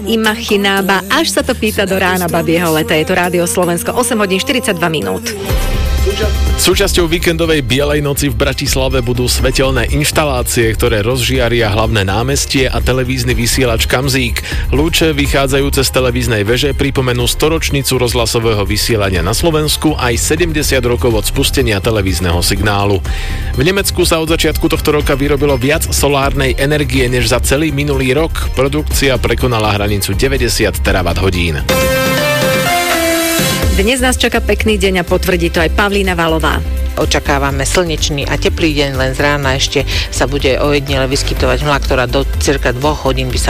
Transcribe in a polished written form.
Imachinába, až sa to pýta do rána babieho leta. Je to Rádio Slovensko, 8 hodín 42 minút. Súčasťou víkendovej Bielej noci v Bratislave budú svetelné inštalácie, ktoré rozžiaria hlavné námestie a televízny vysielač Kamzík. Lúče vychádzajúce z televíznej veže pripomenú storočnicu rozhlasového vysielania na Slovensku aj 70 rokov od spustenia televízneho signálu. V Nemecku sa od začiatku tohto roka vyrobilo viac solárnej energie než za celý minulý rok. Produkcia prekonala hranicu 90 terawatt-hodín. Dnes nás čaká pekný deň a potvrdí to aj Pavlína Valová. Očakávame slnečný a teplý deň, len z rána ešte sa bude ojedinele vyskytovať mlha, ktorá do cirka 2 hodín by sa